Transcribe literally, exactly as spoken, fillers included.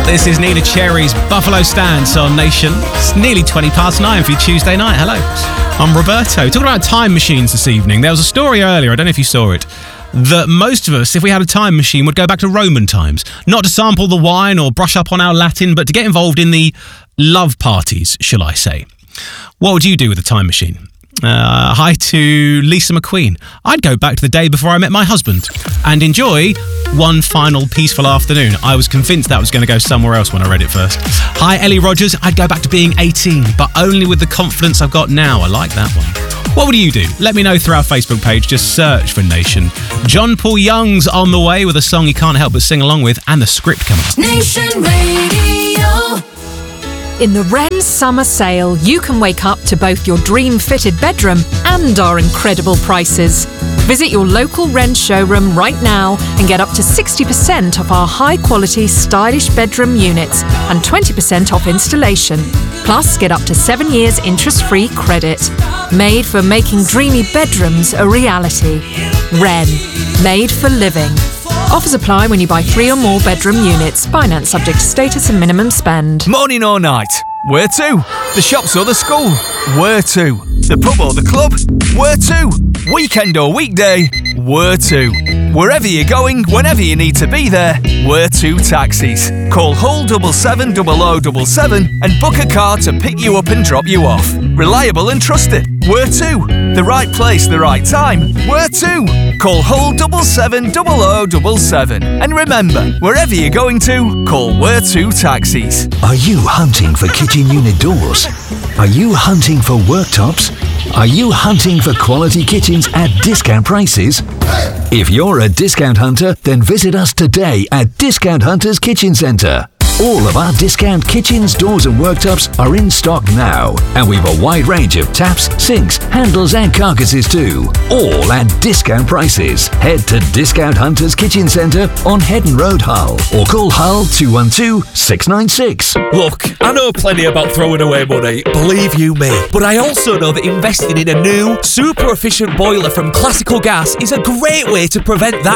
This is Nina Cherry's Buffalo Stance on Nation. It's nearly twenty past nine for your Tuesday night. Hello, I'm Roberto. Talking about time machines this evening. There was a story earlier, I don't know if you saw it, that most of us, if we had a time machine, would go back to Roman times. Not to sample the wine or brush up on our Latin, but to get involved in the love parties, shall I say. What would you do with a time machine? Uh, hi to Lisa McQueen. I'd go back to the day before I met my husband and enjoy one final peaceful afternoon. I was convinced that was going to go somewhere else when I read it first. Hi, Ellie Rogers. I'd go back to being eighteen, but only with the confidence I've got now. I like that one. What would you do? Let me know through our Facebook page. Just search for Nation. John Paul Young's on the way with a song you can't help but sing along with, and the script coming up. Nation Radio. In the Wren Summer Sale, you can wake up to both your dream-fitted bedroom and our incredible prices. Visit your local Wren showroom right now and get up to sixty percent off our high-quality, stylish bedroom units and twenty percent off installation. Plus, get up to seven years interest-free credit. Made for making dreamy bedrooms a reality. Wren. Made for living. Offers apply when you buy three or more bedroom units. Finance subject to status and minimum spend. Morning or night? Where to? The shops or the school? Where to? The pub or the club? Where to? Weekend or weekday? Where to? Wherever you're going, whenever you need to be there, Where to Taxis. Call Hull seven seven zero zero seven seven and book a car to pick you up and drop you off. Reliable and trusted. Where to? The right place, the right time. Where to? Call Hull seven seven zero zero seven seven. And remember, wherever you're going to, call Where to Taxis. Are you hunting for kitchen unit doors? Are you hunting for worktops? Are you hunting for quality kitchens at discount prices? If you're a discount hunter, then visit us today at Discount Hunters Kitchen Centre. All of our discount kitchens, doors and worktops are in stock now, and we've a wide range of taps, sinks, handles and carcasses too, all at discount prices. Head to Discount Hunters Kitchen Centre on Headon Road, Hull, or call Hull two one two, six nine six. Look, I know plenty about throwing away money, believe you me, but I also know that investing in a new, super efficient boiler from Classical Gas is a great way to prevent that